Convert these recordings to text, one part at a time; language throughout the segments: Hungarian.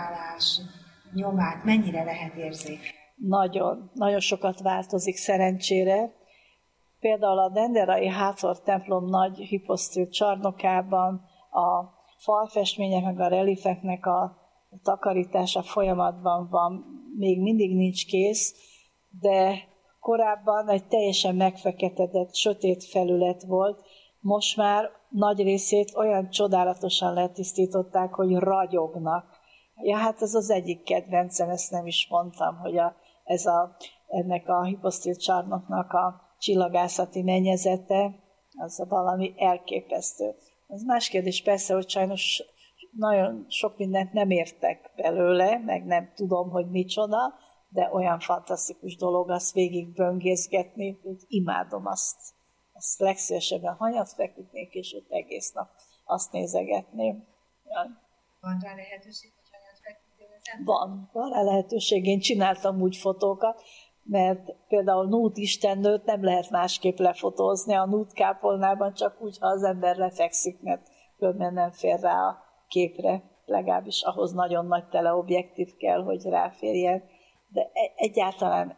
adaptálás nyomát mennyire lehet érzékelni? Nagyon, nagyon sokat változik szerencsére. Például a Denderai Háthor templom nagy hiposztil csarnokában a falfestmények meg a reliefeknek a takarítása folyamatban van, még mindig nincs kész, de korábban egy teljesen megfeketedett, sötét felület volt, most már nagy részét olyan csodálatosan letisztították, hogy ragyognak. Ja, hát ez az egyik kedvencem, ezt nem is mondtam, hogy ennek a hiposztil csarnoknak a csillagászati mennyezete, az valami elképesztő. Az más kérdés persze, hogy sajnos nagyon sok mindent nem értek belőle, meg nem tudom, hogy micsoda, de olyan fantasztikus dolog azt végig böngészgetni, hogy imádom azt. Azt legszívesebben hanyat feküdnék, és ott egész nap azt nézegetném. Van rá lehetőség, hogy hanyat feküdjön? Van rá lehetőség. Én csináltam úgy fotókat, mert például Nút istennőt nem lehet másképp lefotózni a Nút kápolnában, csak úgy, ha az ember lefekszik, mert különben nem fér rá a képre, legalábbis ahhoz nagyon nagy teleobjektív kell, hogy ráférjen. De egyáltalán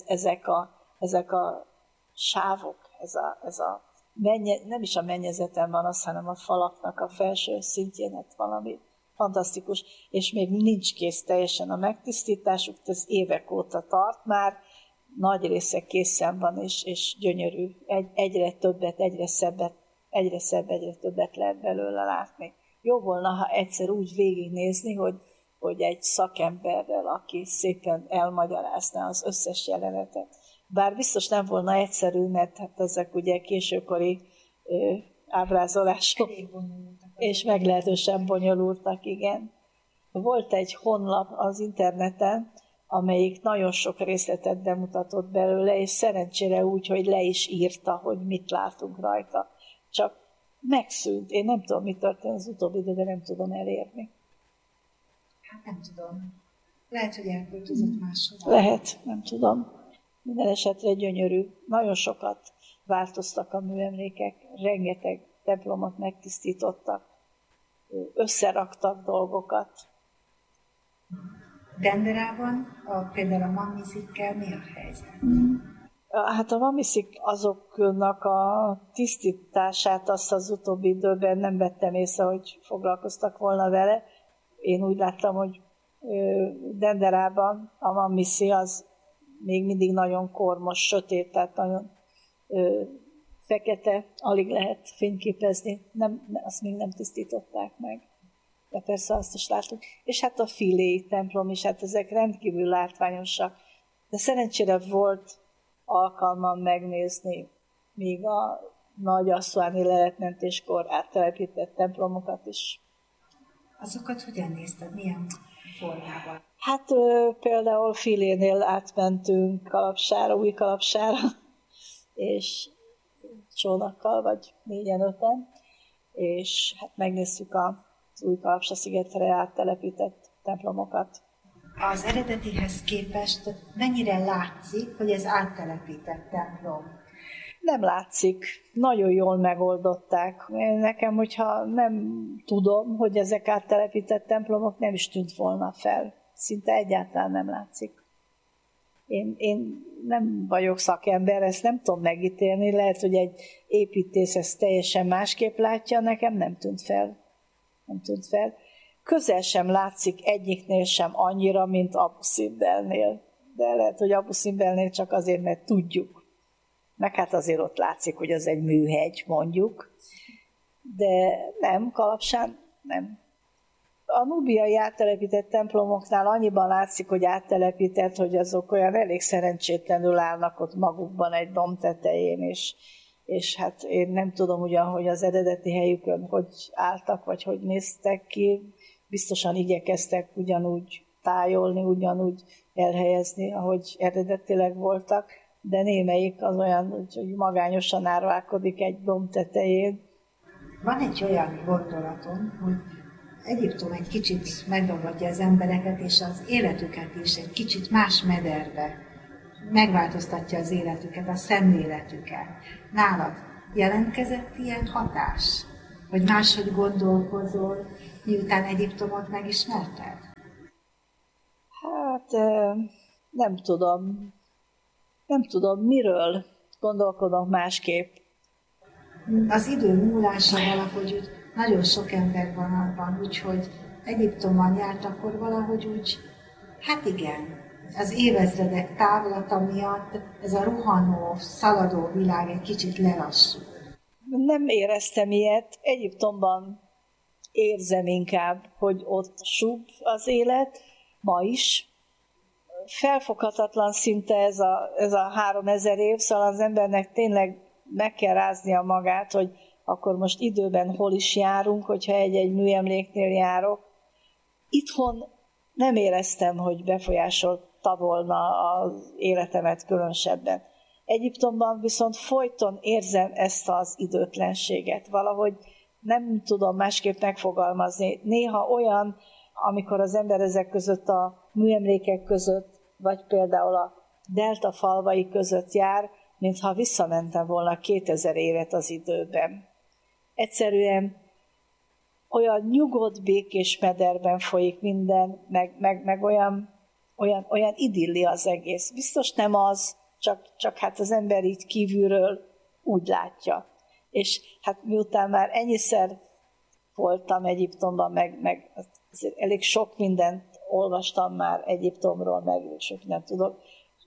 ezek a sávok, nem is a mennyezeten van az, hanem a falaknak a felső szintjén, hát valami fantasztikus, és még nincs kész teljesen a megtisztításuk, ez évek óta tart már, nagy része készen van, és gyönyörű, egyre többet, egyre szebb, egyre többet lehet belőle látni. Jó volna, ha egyszer úgy végignézni, hogy egy szakemberrel, aki szépen elmagyarázná az összes jelenetet. Bár biztos nem volna egyszerű, mert hát ezek ugye későkori ábrázolások, és meglehetősen bonyolultak, igen. Volt egy honlap az interneten, amelyik nagyon sok részletet bemutatott belőle, és szerencsére úgy, hogy le is írta, hogy mit látunk rajta. Csak megszűnt. Én nem tudom, mi történt az utóbbi időben, de nem tudom elérni. Hát nem tudom. Lehet, hogy elköltözött máshova. Lehet, nem tudom. Minden esetre gyönyörű. Nagyon sokat változtak a műemlékek, rengeteg templomot megtisztítottak, összeraktak dolgokat. Denderában például a Mamizikkel mi a helyzet? Hát a Mamiszik azoknak a tisztítását azt az utóbbi időben nem vettem észre, hogy foglalkoztak volna vele. Én úgy láttam, hogy Denderában a Mamiszi az még mindig nagyon kormos, sötét, tehát nagyon fekete, alig lehet fényképezni, azt még nem tisztították meg. De persze azt is láttuk. És hát a Filéi templom is, hát ezek rendkívül látványosak. De szerencsére volt alkalmam megnézni még a nagy asszonyáni leletmentéskor áttelepített templomokat is. Azokat hogyan nézted? Milyen formában? Hát például Filénél átmentünk új Kalapsára, és csónakkal, vagy 4-5-en, és hát megnéztük az új Kalapsa-szigetre áttelepített templomokat. Az eredetihez képest mennyire látszik, hogy ez áttelepített templom? Nem látszik. Nagyon jól megoldották. Nekem, hogyha nem tudom, hogy ezek áttelepített templomok, nem is tűnt volna fel. Szinte egyáltalán nem látszik. Én nem vagyok szakember, ezt nem tudom megítélni. Lehet, hogy egy építész ezt teljesen másképp látja, nekem nem tűnt fel. Közel sem látszik egyiknél sem annyira, mint Abu Simbelnél. De lehet, hogy Abu Simbelnél csak azért, mert tudjuk. Meg hát azért ott látszik, hogy az egy műhegy, mondjuk. De nem, Kalapsán nem. A nubiai áttelepített templomoknál annyiban látszik, hogy áttelepített, hogy azok olyan elég szerencsétlenül állnak ott magukban egy domb tetején, és hát én nem tudom ugyan, hogy az eredeti helyükön hogy álltak, vagy hogy néztek ki. Biztosan igyekeztek ugyanúgy tájolni, ugyanúgy elhelyezni, ahogy eredetileg voltak, de némelyik az olyan, hogy magányosan árválkodik egy domb tetején. Van egy olyan gondolatom, hogy Egyiptom egy kicsit megdobatja az embereket, és az életüket is egy kicsit más mederbe megváltoztatja az életüket, a szemléletüket. Nálad jelentkezett ilyen hatás? Vagy máshogy gondolkozol, miután Egyiptomot megismerted? Hát nem tudom. Nem tudom, miről gondolkodom másképp. Az idő múlása valahogy úgy, nagyon sok ember van abban, úgyhogy Egyiptomban járt, akkor valahogy úgy, hát igen, az évezredek távlata miatt ez a rohanó, szaladó világ egy kicsit lelassul. Nem éreztem ilyet. Egyiptomban érzem inkább, hogy ott súg az élet, ma is. Felfoghatatlan szinte ez a 3000 év, szóval az embernek tényleg meg kell ráznia magát, hogy akkor most időben hol is járunk, hogyha egy-egy műemléknél járok. Itthon nem éreztem, hogy befolyásolta volna az életemet különösebben. Egyiptomban viszont folyton érzem ezt az időtlenséget. Valahogy nem tudom másképp megfogalmazni. Néha olyan, amikor az ember ezek között a műemlékek között, vagy például a delta falvai között jár, mintha visszamentem volna 2000 évet az időben. Egyszerűen olyan nyugodt, békés mederben folyik minden, meg olyan idilli az egész. Biztos nem az, csak hát az ember így kívülről úgy látja. És hát miután már ennyiszer voltam Egyiptomban, meg azért elég sok mindent olvastam már Egyiptomról, meg sok nem tudok.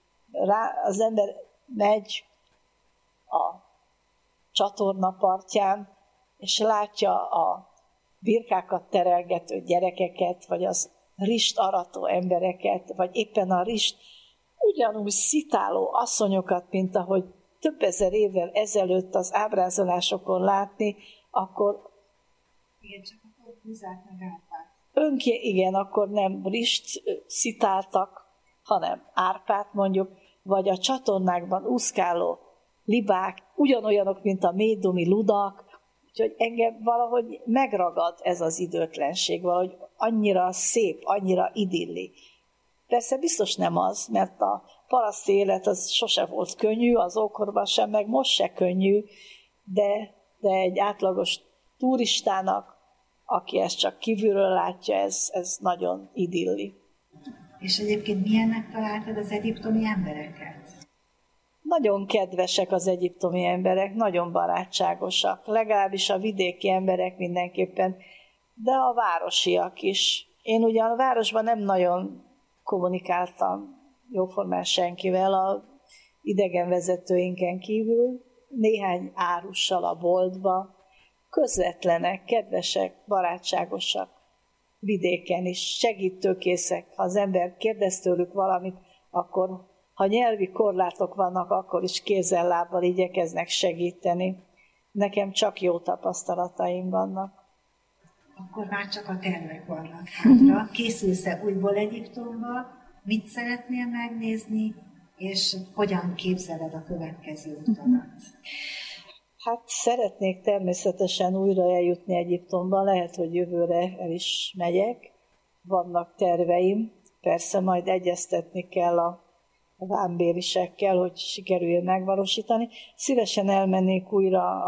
Az ember megy a csatorna partján, és látja a birkákat terelgető gyerekeket, vagy az rist arató embereket, vagy éppen a rist ugyanúgy szitáló asszonyokat, mint ahogy több ezer évvel ezelőtt az ábrázolásokon látni, akkor Igen, csak akkor húzák meg árpát. Igen, akkor nem rist szitáltak, hanem árpát mondjuk, vagy a csatornákban úszkáló libák, ugyanolyanok, mint a médumi ludak, úgyhogy engem valahogy megragad ez az időtlenség, valahogy annyira szép, annyira idilli. Persze biztos nem az, mert a paraszti élet az sose volt könnyű, az ókorban sem, meg most se könnyű, de egy átlagos turistának, aki ezt csak kívülről látja, ez nagyon idilli. És egyébként milyennek találtad az egyiptomi embereket? Nagyon kedvesek az egyiptomi emberek, nagyon barátságosak, legalábbis a vidéki emberek mindenképpen, de a városiak is. Én ugyan a városban nem nagyon kommunikáltam jóformán senkivel, a idegenvezetőinken kívül, néhány árussal a boltba, közvetlenek, kedvesek, barátságosak, vidéken is, segítőkészek. Ha az ember kérdez tőlük valamit, akkor ha nyelvi korlátok vannak, akkor is kézzel-lábbal igyekeznek segíteni. Nekem csak jó tapasztalataim vannak. Akkor már csak a tervek vannak hátra. Készülsz-e újból Egyiptomba? Mit szeretnél megnézni? És hogyan képzeled a következő utadat? Hát szeretnék természetesen újra eljutni Egyiptomba, lehet, hogy jövőre el is megyek. Vannak terveim, persze majd egyeztetni kell a vámbérisekkel, hogy sikerüljön megvalósítani. Szívesen elmennék újra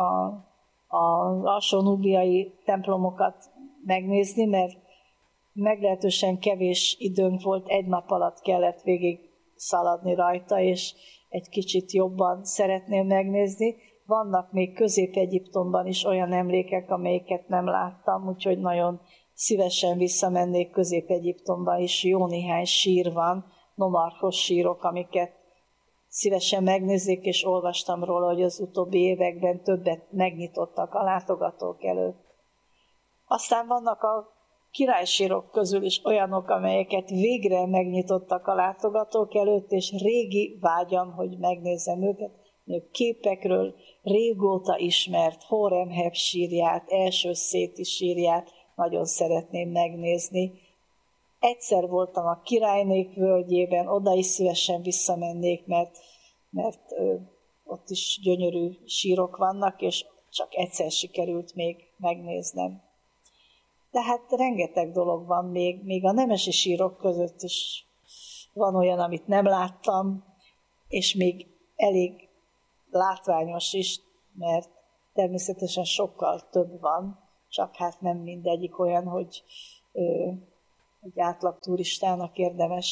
az alsó-núbiai templomokat megnézni, mert meglehetősen kevés időnk volt, egy nap alatt kellett végig szaladni rajta, és egy kicsit jobban szeretném megnézni. Vannak még Közép-Egyiptomban is olyan emlékek, amelyeket nem láttam, úgyhogy nagyon szívesen visszamennék Közép-Egyiptomban is. Jó néhány sír van, nomarchos sírok, amiket szívesen megnézzék, és olvastam róla, hogy az utóbbi években többet megnyitottak a látogatók előtt. Aztán vannak a királysírok közül is olyanok, amelyeket végre megnyitottak a látogatók előtt, és régi vágyam, hogy megnézzem őket. Képekről régóta ismert Hóremheb sírját, első Széti sírját nagyon szeretném megnézni. Egyszer voltam a Királynék völgyében, oda is szívesen visszamennék, mert ott is gyönyörű sírok vannak, és csak egyszer sikerült még megnéznem. De hát rengeteg dolog van még a nemesi sírok között is van olyan, amit nem láttam, és még elég látványos is, mert természetesen sokkal több van, csak hát nem mindegyik olyan, hogy egy átlag turistának érdemes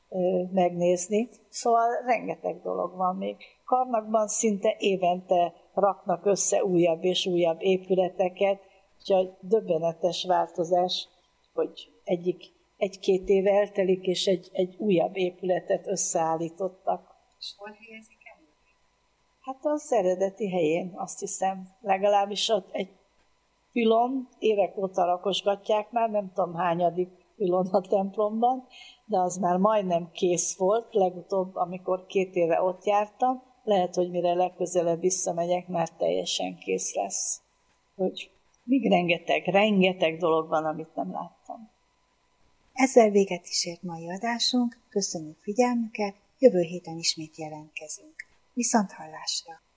megnézni. Szóval rengeteg dolog van még. Karnakban szinte évente raknak össze újabb és újabb épületeket, úgyhogy döbbenetes változás, hogy egy-két éve eltelik, és egy újabb épületet összeállítottak. És hol helyezik el? Hát az eredeti helyén, azt hiszem, legalábbis ott egy pülon, évek óta rakosgatják már, nem tudom hányadik pülon a templomban, de az már majdnem kész volt, legutóbb, amikor 2 éve ott jártam, lehet, hogy mire legközelebb visszamegyek, már teljesen kész lesz. Hogy még rengeteg dolog van, amit nem láttam. Ezzel véget is ért mai adásunk, köszönjük figyelmüket, jövő héten ismét jelentkezünk. Viszonthallásra!